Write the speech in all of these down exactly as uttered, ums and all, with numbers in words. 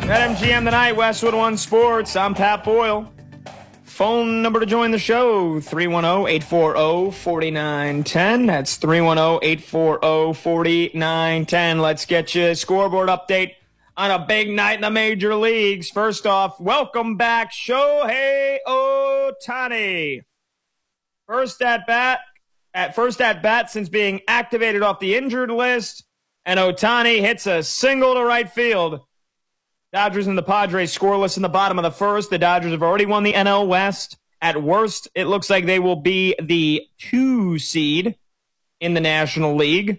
At M G M tonight, Westwood One Sports. I'm Pat Boyle. Phone number to join the show, three one zero, eight four zero, four nine one zero. That's three one zero, eight four zero, four nine one zero. Let's get you a scoreboard update on a big night in the major leagues. First off, welcome back, Shohei Ohtani. First at bat, at first at bat since being activated off the injured list, and Ohtani hits a single to right field. Dodgers and the Padres scoreless in the bottom of the first. The Dodgers have already won the N L West. At worst, it looks like they will be the two seed in the National League.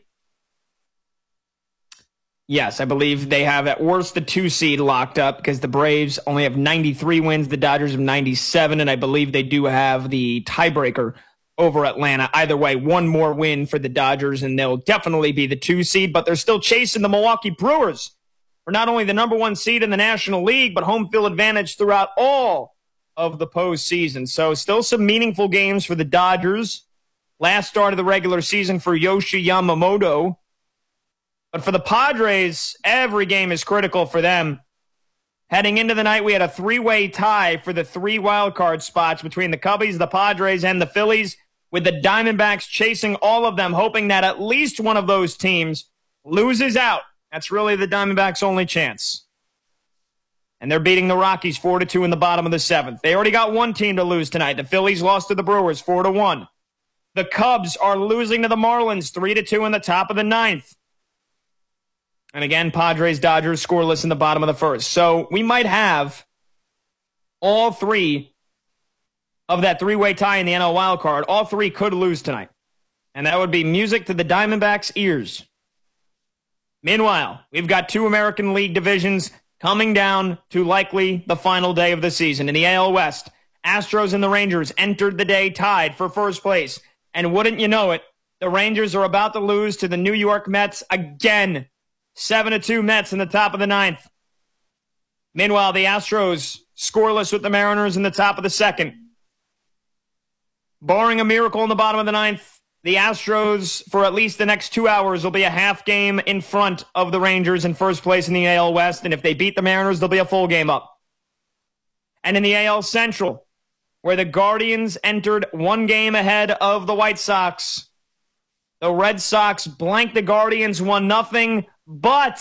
Yes, I believe they have at worst the two seed locked up because the Braves only have ninety-three wins. The Dodgers have ninety-seven, and I believe they do have the tiebreaker over Atlanta. Either way, one more win for the Dodgers, and they'll definitely be the two seed, but they're still chasing the Milwaukee Brewers for not only the number one seed in the National League, but home field advantage throughout all of the postseason. So still some meaningful games for the Dodgers. Last start of the regular season for Yoshi Yamamoto. But for the Padres, every game is critical for them. Heading into the night, we had a three-way tie for the three wildcard spots between the Cubbies, the Padres, and the Phillies, with the Diamondbacks chasing all of them, hoping that at least one of those teams loses out. That's really the Diamondbacks' only chance. And they're beating the Rockies four to two in the bottom of the seventh. They already got one team to lose tonight. The Phillies lost to the Brewers four to one. The Cubs are losing to the Marlins three to two in the top of the ninth. And again, Padres, Dodgers scoreless in the bottom of the first. So we might have all three of that three-way tie in the N L wild card. All three could lose tonight. And that would be music to the Diamondbacks' ears. Meanwhile, we've got two American League divisions coming down to likely the final day of the season. In the A L West, Astros and the Rangers entered the day tied for first place. And wouldn't you know it, the Rangers are about to lose to the New York Mets again. seven to two Mets in the top of the ninth. Meanwhile, the Astros scoreless with the Mariners in the top of the second. Barring a miracle in the bottom of the ninth, the Astros, for at least the next two hours, will be a half game in front of the Rangers in first place in the A L West. And if they beat the Mariners, they'll be a full game up. And in the A L Central, where the Guardians entered one game ahead of the White Sox, the Red Sox blanked the Guardians one nothing, but